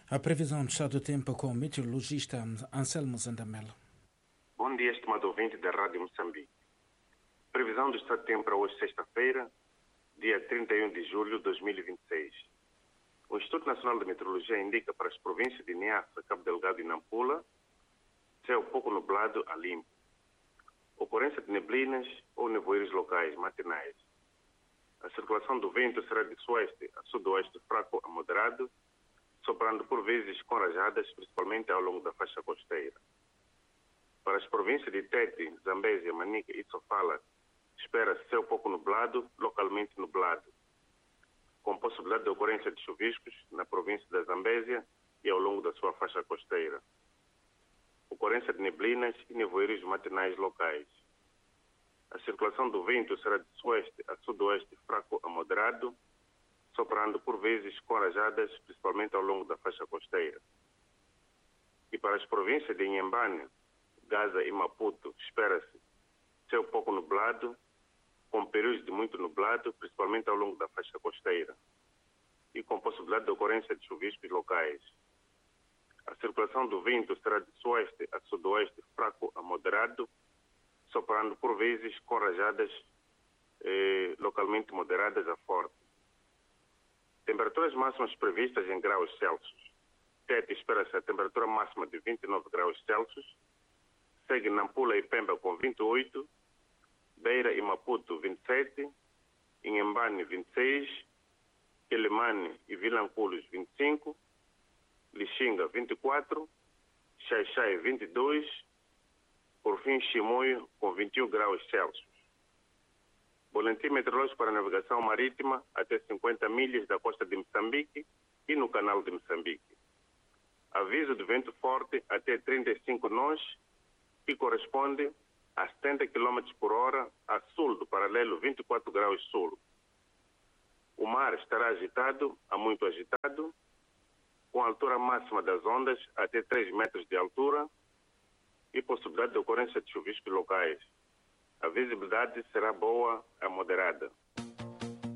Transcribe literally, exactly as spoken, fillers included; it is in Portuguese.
A previsão do estado do tempo com o meteorologista Anselmo Zandamela. Bom dia, estimado ouvinte da Rádio Moçambique. Previsão do estado do tempo para hoje, sexta-feira, dia trinta e um de julho de dois mil e vinte e seis. O Instituto Nacional de Meteorologia indica para as províncias de Niassa, Cabo Delgado e Nampula céu pouco nublado a limpo. Ocorrência de neblinas ou nevoeiros locais matinais. A circulação do vento será de sueste a sudoeste fraco a moderado, soprando por vezes com rajadas, principalmente ao longo da faixa costeira. Para as províncias de Tete, Zambésia, Manica e Sofala, espera-se céu pouco nublado, localmente nublado, com possibilidade de ocorrência de chuviscos na província da Zambésia e ao longo da sua faixa costeira. Ocorrência de neblinas e nevoeiros matinais locais. A circulação do vento será de sueste a sudoeste fraco a moderado, soprando por vezes com rajadas, principalmente ao longo da faixa costeira. E para as províncias de Inhambane, Gaza e Maputo, espera-se céu pouco nublado, com períodos de muito nublado, principalmente ao longo da faixa costeira, e com possibilidade de ocorrência de chuviscos locais. A circulação do vento será de sueste a sudoeste fraco a moderado, soprando por vezes com rajadas eh, localmente moderadas a forte. Temperaturas máximas previstas em graus Celsius. Tete espera-se a temperatura máxima de vinte e nove graus Celsius, segue Nampula e Pemba com vinte e oito, Beira e Maputo vinte e sete, Inhambane vinte e seis, Quelimane e Vilanculos vinte e cinco, Lixinga vinte e quatro, Xai-Xai vinte e dois, por fim Chimoio com vinte e um graus Celsius. Boletim meteorológico para navegação marítima até cinquenta milhas da costa de Moçambique e no canal de Moçambique. Aviso de vento forte até trinta e cinco nós, que corresponde a setenta quilômetros por hora a sul do paralelo vinte e quatro graus sul. O mar estará agitado a muito agitado, com a altura máxima das ondas até três metros de altura e possibilidade de ocorrência de chuviscos locais. A visibilidade será boa a moderada.